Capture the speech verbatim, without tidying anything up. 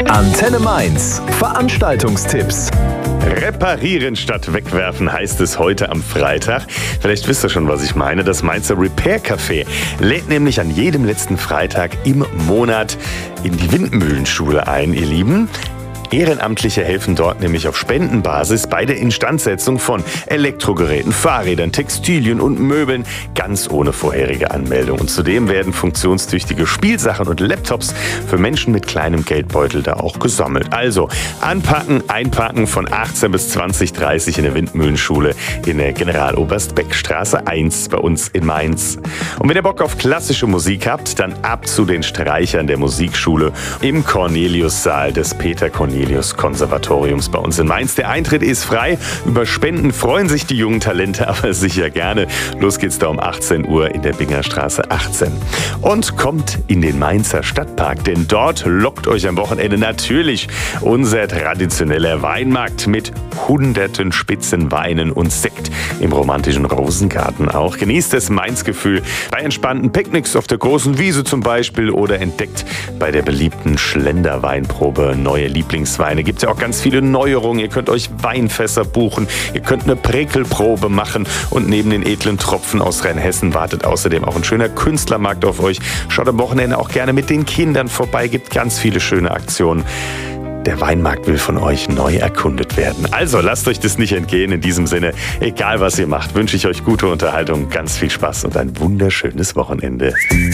Antenne Mainz. Veranstaltungstipps. Reparieren statt wegwerfen heißt es heute am Freitag. Vielleicht wisst ihr schon, was ich meine. Das Mainzer Repair Café lädt nämlich an jedem letzten Freitag im Monat in die Windmühlenschule ein, ihr Lieben. Ehrenamtliche helfen dort nämlich auf Spendenbasis bei der Instandsetzung von Elektrogeräten, Fahrrädern, Textilien und Möbeln, ganz ohne vorherige Anmeldung. Und zudem werden funktionstüchtige Spielsachen und Laptops für Menschen mit kleinem Geldbeutel da auch gesammelt. Also anpacken, einpacken von achtzehn bis zwanzig Uhr dreißig in der Windmühlenschule in der General-Oberst-Beck-Straße eins bei uns in Mainz. Und wenn ihr Bock auf klassische Musik habt, dann ab zu den Streichern der Musikschule im Cornelius-Saal des Peter Cornelius Konservatoriums bei uns in Mainz. Der Eintritt ist frei. Über Spenden freuen sich die jungen Talente aber sicher gerne. Los geht's da um achtzehn Uhr in der Bingerstraße achtzehn. Und kommt in den Mainzer Stadtpark, denn dort lockt euch am Wochenende natürlich unser traditioneller Weinmarkt mit hunderten Spitzenweinen und Sekt im romantischen Rosengarten auch. Genießt das Mainz-Gefühl bei entspannten Picknicks auf der großen Wiese zum Beispiel oder entdeckt bei der beliebten Schlenderweinprobe neue Lieblingsweine. Gibt es ja auch ganz viele Neuerungen. Ihr könnt euch Weinfässer buchen, ihr könnt eine Präkelprobe machen und neben den edlen Tropfen aus Rheinhessen wartet außerdem auch ein schöner Künstlermarkt auf euch. Schaut am Wochenende auch gerne mit den Kindern vorbei, gibt ganz viele schöne Aktionen. Der Weinmarkt will von euch neu erkundet werden. Also lasst euch das nicht entgehen. In diesem Sinne, egal was ihr macht, wünsche ich euch gute Unterhaltung, ganz viel Spaß und ein wunderschönes Wochenende.